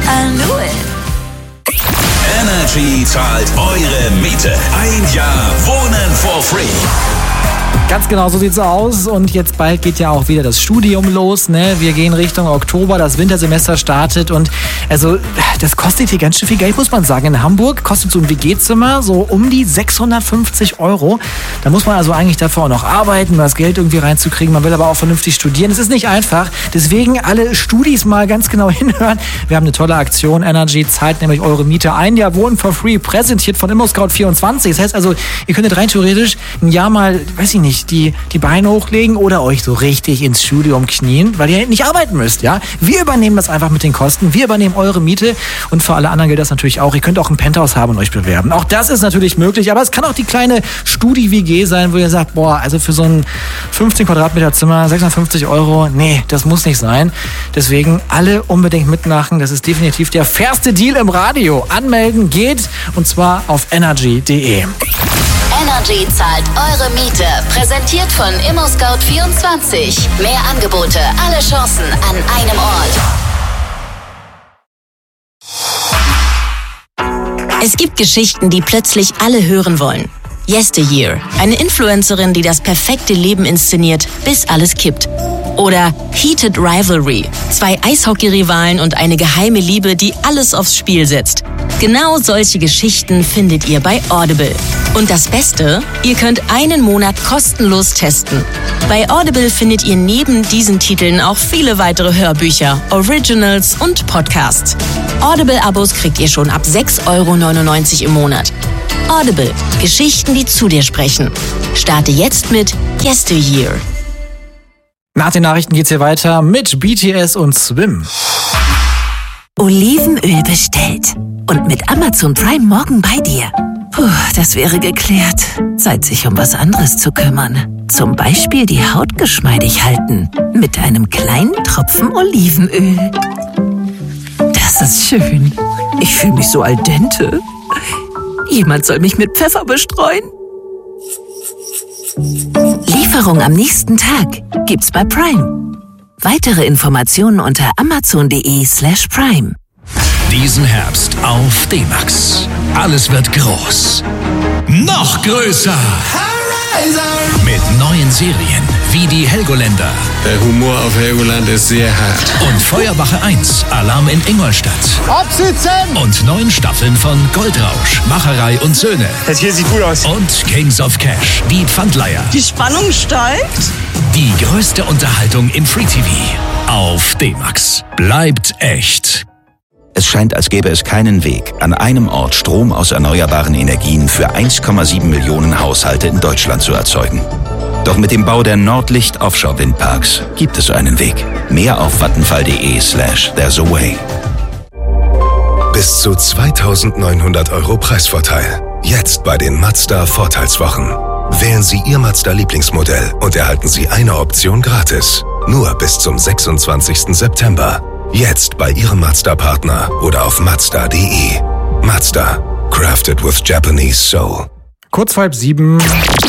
I knew it. Energy zahlt eure Miete. Ein Jahr Wohnen for free. Ganz genau, so sieht's aus. Und jetzt bald geht ja auch wieder das Studium los, ne? Wir gehen Richtung Oktober, das Wintersemester startet und also das kostet hier ganz schön viel Geld, muss man sagen. In Hamburg kostet so ein WG-Zimmer so um die 650 €. Da muss man also eigentlich dafür auch noch arbeiten, um das Geld irgendwie reinzukriegen. Man will aber auch vernünftig studieren. Es ist nicht einfach. Deswegen alle Studis mal ganz genau hinhören. Wir haben eine tolle Aktion. Energy zahlt nämlich eure Miete. Ein Jahr Wohnen for free, präsentiert von ImmoScout24. Das heißt also, ihr könntet rein theoretisch ein Jahr mal, weiß ich nicht, die Beine hochlegen oder euch so richtig ins Studium knien, weil ihr nicht arbeiten müsst, ja? Wir übernehmen das einfach mit den Kosten, wir übernehmen eure Miete und für alle anderen gilt das natürlich auch. Ihr könnt auch ein Penthouse haben und euch bewerben. Auch das ist natürlich möglich, aber es kann auch die kleine Studi-WG sein, wo ihr sagt, boah, also für so ein 15 Quadratmeter Zimmer, 650 €, nee, das muss nicht sein. Deswegen alle unbedingt mitmachen, das ist definitiv der fairste Deal im Radio. Anmelden geht und zwar auf energy.de. Energy zahlt eure Miete. Präsentiert von ImmoScout24. Mehr Angebote, alle Chancen an einem Ort. Es gibt Geschichten, die plötzlich alle hören wollen. Yesteryear, eine Influencerin, die das perfekte Leben inszeniert, bis alles kippt. Oder Heated Rivalry, 2 Eishockey-Rivalen und eine geheime Liebe, die alles aufs Spiel setzt. Genau solche Geschichten findet ihr bei Audible. Und das Beste, ihr könnt einen Monat kostenlos testen. Bei Audible findet ihr neben diesen Titeln auch viele weitere Hörbücher, Originals und Podcasts. Audible-Abos kriegt ihr schon ab 6,99 € im Monat. Audible, Geschichten, die zu dir sprechen. Starte jetzt mit Yesteryear. Nach den Nachrichten geht's hier weiter mit BTS und Swim. Olivenöl bestellt. Und mit Amazon Prime morgen bei dir. Puh, das wäre geklärt. Zeit, sich um was anderes zu kümmern. Zum Beispiel die Haut geschmeidig halten. Mit einem kleinen Tropfen Olivenöl. Das ist schön. Ich fühle mich so al dente. Jemand soll mich mit Pfeffer bestreuen. Lieferung am nächsten Tag gibt's bei Prime. Weitere Informationen unter amazon.de/prime. Diesen Herbst auf D-Max. Alles wird groß. Noch größer. Mit neuen Serien wie die Helgoländer. Der Humor auf Helgoland ist sehr hart. Und Feuerwache 1, Alarm in Ingolstadt. Absitzen! Und 9 Staffeln von Goldrausch, Macherei und Söhne. Das hier sieht gut aus. Und Kings of Cash, die Pfandleiher. Die Spannung steigt. Die größte Unterhaltung im Free TV. Auf D-Max. Bleibt echt. Es scheint, als gäbe es keinen Weg, an einem Ort Strom aus erneuerbaren Energien für 1,7 Millionen Haushalte in Deutschland zu erzeugen. Doch mit dem Bau der Nordlicht Offshore Windparks gibt es einen Weg. Mehr auf vattenfall.de/there's a way. Bis zu 2.900 € Preisvorteil. Jetzt bei den Mazda Vorteilswochen. Wählen Sie Ihr Mazda-Lieblingsmodell und erhalten Sie eine Option gratis. Nur bis zum 26. September. Jetzt bei Ihrem Mazda-Partner oder auf Mazda.de. Mazda. Crafted with Japanese soul. Kurz vor 6:30.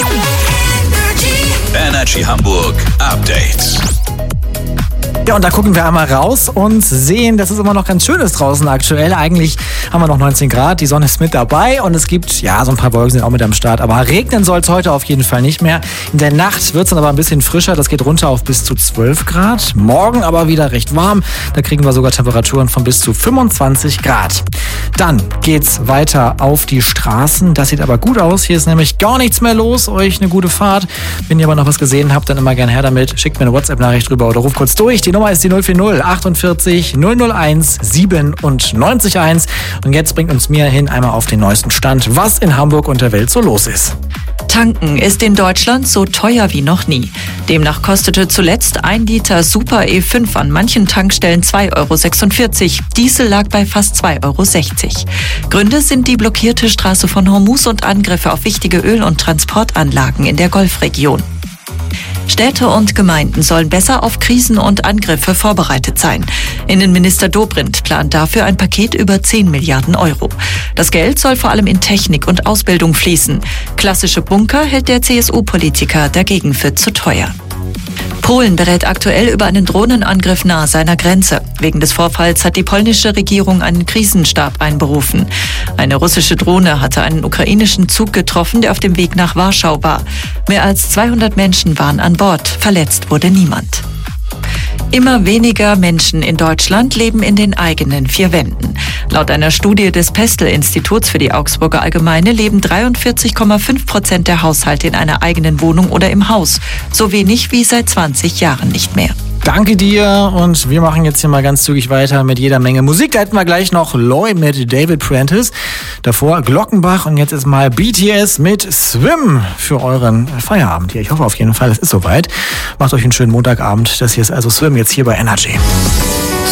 Energy Hamburg Update. Ja, und da gucken wir einmal raus und sehen, dass es immer noch ganz schön ist draußen aktuell. Eigentlich haben wir noch 19 Grad, die Sonne ist mit dabei und es gibt, ja, so ein paar Wolken sind auch mit am Start. Aber regnen soll es heute auf jeden Fall nicht mehr. In der Nacht wird es dann aber ein bisschen frischer, das geht runter auf bis zu 12 Grad. Morgen aber wieder recht warm, da kriegen wir sogar Temperaturen von bis zu 25 Grad. Dann geht's weiter auf die Straßen, das sieht aber gut aus. Hier ist nämlich gar nichts mehr los, euch eine gute Fahrt. Wenn ihr aber noch was gesehen habt, dann immer gerne her damit. Schickt mir eine WhatsApp-Nachricht rüber oder ruft kurz durch. Die Nummer ist die 040 48 001 97 und jetzt bringt uns Mia hin einmal auf den neuesten Stand, was in Hamburg und der Welt so los ist. Tanken ist in Deutschland so teuer wie noch nie. Demnach kostete zuletzt 1 Liter Super E5 an manchen Tankstellen 2,46 €. Diesel lag bei fast 2,60 €. Gründe sind die blockierte Straße von Hormuz und Angriffe auf wichtige Öl- und Transportanlagen in der Golfregion. Städte und Gemeinden sollen besser auf Krisen und Angriffe vorbereitet sein. Innenminister Dobrindt plant dafür ein Paket über 10 Milliarden €. Das Geld soll vor allem in Technik und Ausbildung fließen. Klassische Bunker hält der CSU-Politiker dagegen für zu teuer. Polen berät aktuell über einen Drohnenangriff nahe seiner Grenze. Wegen des Vorfalls hat die polnische Regierung einen Krisenstab einberufen. Eine russische Drohne hatte einen ukrainischen Zug getroffen, der auf dem Weg nach Warschau war. Mehr als 200 Menschen waren an Bord. Verletzt wurde niemand. Immer weniger Menschen in Deutschland leben in den eigenen vier Wänden. Laut einer Studie des Pestel-Instituts für die Augsburger Allgemeine leben 43,5% der Haushalte in einer eigenen Wohnung oder im Haus. So wenig wie seit 20 Jahren nicht mehr. Danke dir und wir machen jetzt hier mal ganz zügig weiter mit jeder Menge Musik. Da hätten wir gleich noch Loy mit David Prentice, davor Glockenbach und jetzt ist mal BTS mit Swim für euren Feierabend hier. Ich hoffe auf jeden Fall, es ist soweit. Macht euch einen schönen Montagabend. Das hier ist also Swim jetzt hier bei Energy.